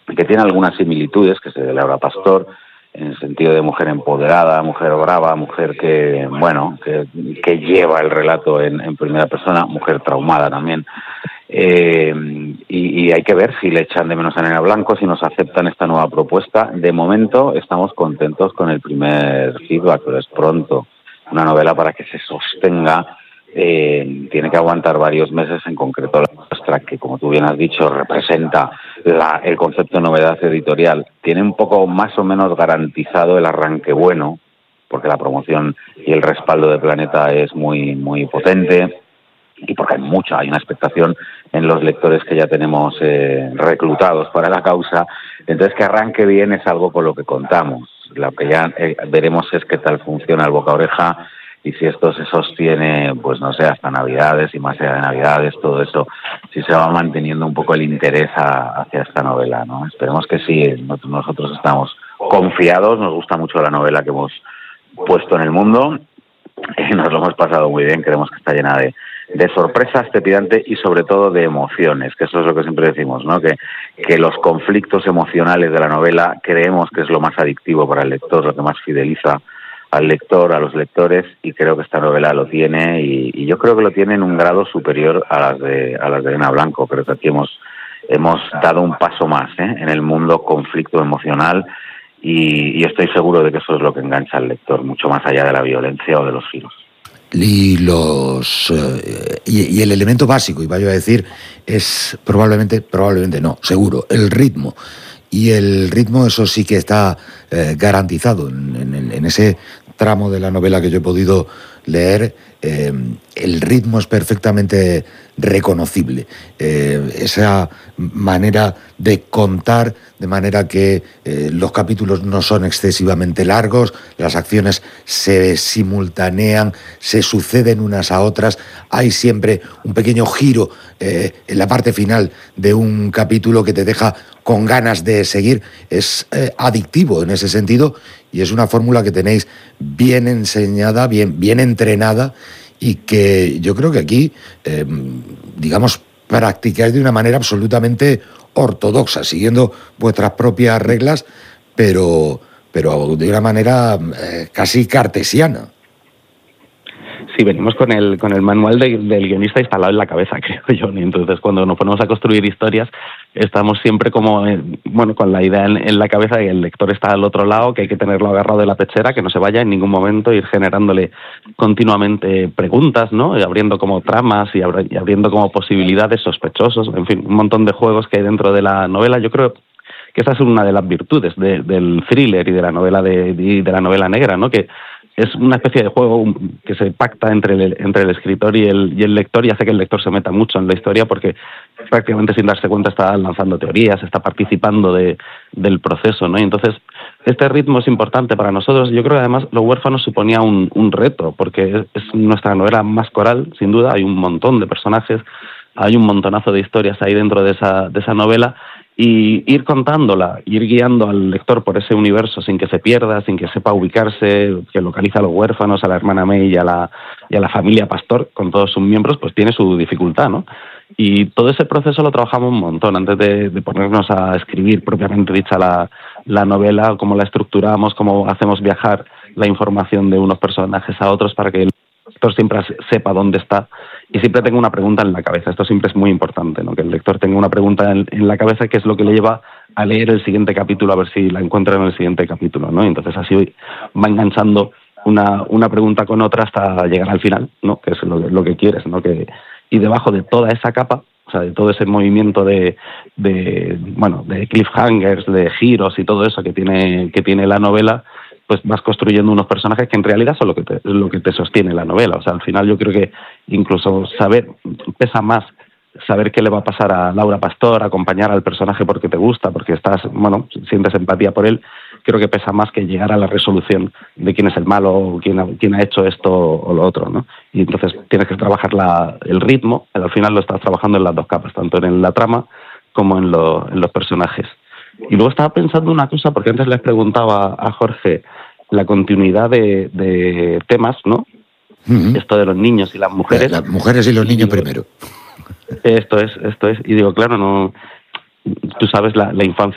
que tiene algunas similitudes, que es de Laura Pastor, en el sentido de mujer empoderada, mujer brava, mujer que, bueno, que lleva el relato en primera persona, mujer traumada también. Y hay que ver si le echan de menos a Nena Blanco, si nos aceptan esta nueva propuesta. De momento estamos contentos con el primer feedback, pero es pronto. Una novela, para que se sostenga, tiene que aguantar varios meses, en concreto la nuestra, que como tú bien has dicho, representa el concepto de novedad editorial. Tiene un poco más o menos garantizado el arranque bueno, porque la promoción y el respaldo de Planeta es muy, muy potente, y porque hay una expectación en los lectores que ya tenemos reclutados para la causa. Entonces, que arranque bien es algo con lo que contamos. Lo que ya veremos es qué tal funciona el boca a oreja, y si esto se sostiene, pues no sé, hasta Navidades y más allá de Navidades, todo eso, si se va manteniendo un poco el interés hacia esta novela, ¿no? Esperemos que sí. Nosotros estamos confiados, nos gusta mucho la novela que hemos puesto en el mundo, nos lo hemos pasado muy bien, creemos que está llena de sorpresas, trepidante y sobre todo de emociones, que eso es lo que siempre decimos, ¿no? Que los conflictos emocionales de la novela creemos que es lo más adictivo para el lector, lo que más fideliza al lector, a los lectores, y creo que esta novela lo tiene, y yo creo que lo tiene en un grado superior a las de Nena Blanco. Creo que aquí hemos dado un paso más en el mundo conflicto emocional, y estoy seguro de que eso es lo que engancha al lector, mucho más allá de la violencia o de los giros. Y y el elemento básico, iba yo a decir, es probablemente no, seguro, el ritmo. Y el ritmo, eso sí que está garantizado en ese tramo de la novela que yo he podido leer. El ritmo es perfectamente reconocible. Esa manera de contar, de manera que los capítulos no son excesivamente largos, las acciones se simultanean, se suceden unas a otras, hay siempre un pequeño giro en la parte final de un capítulo que te deja con ganas de seguir. Es adictivo en ese sentido, y es una fórmula que tenéis bien enseñada, bien entrenada, y que yo creo que aquí, digamos, practicáis de una manera absolutamente ortodoxa, siguiendo vuestras propias reglas, pero de una manera casi cartesiana. Sí, venimos con el manual del guionista instalado en la cabeza, creo yo. Y entonces, cuando nos ponemos a construir historias, estamos siempre como, con la idea en la cabeza de que el lector está al otro lado, que hay que tenerlo agarrado de la pechera, que no se vaya en ningún momento, ir generándole continuamente preguntas, ¿no? Y abriendo como tramas y abriendo como posibilidades, sospechosos, en fin, un montón de juegos que hay dentro de la novela. Yo creo que esa es una de las virtudes del thriller y de la novela de la novela negra, ¿no? Que es una especie de juego que se pacta entre el escritor y el lector, y hace que el lector se meta mucho en la historia, porque prácticamente sin darse cuenta está lanzando teorías, está participando del proceso, ¿no? Y entonces este ritmo es importante para nosotros. Yo creo que además Los huérfanos suponía un reto, porque es nuestra novela más coral, sin duda. Hay un montón de personajes, hay un montonazo de historias ahí dentro de esa novela, y ir contándola, ir guiando al lector por ese universo sin que se pierda, sin que sepa ubicarse, que localiza a los huérfanos, a la hermana May y a la familia Pastor con todos sus miembros, pues tiene su dificultad, ¿no? Y todo ese proceso lo trabajamos un montón antes de ponernos a escribir propiamente dicha la novela, cómo la estructuramos, cómo hacemos viajar la información de unos personajes a otros para que el lector siempre sepa dónde está y siempre tenga una pregunta en la cabeza. Esto siempre es muy importante, ¿no? Que el lector tenga una pregunta en la cabeza, que es lo que le lleva a leer el siguiente capítulo, a ver si la encuentra en el siguiente capítulo, ¿no? Y entonces así va enganchando una pregunta con otra hasta llegar al final, ¿no? Que es lo que quieres, ¿no? Y debajo de toda esa capa, o sea, de todo ese movimiento de cliffhangers, de giros y todo eso que tiene la novela, pues vas construyendo unos personajes que en realidad son lo que te sostiene la novela. O sea, al final yo creo que incluso pesa más saber qué le va a pasar a Laura Pastor, acompañar al personaje porque te gusta, porque sientes empatía por él. Creo que pesa más que llegar a la resolución de quién es el malo o quién ha hecho esto o lo otro, ¿no? Y entonces tienes que trabajar el ritmo, pero al final lo estás trabajando en las dos capas, tanto en la trama como en los personajes. Y luego estaba pensando una cosa, porque antes les preguntaba a Jorge la continuidad de temas, ¿no? Uh-huh. Esto de los niños y las mujeres. Las mujeres y los niños primero. Esto es. Y digo, claro, no. Tú sabes la infancia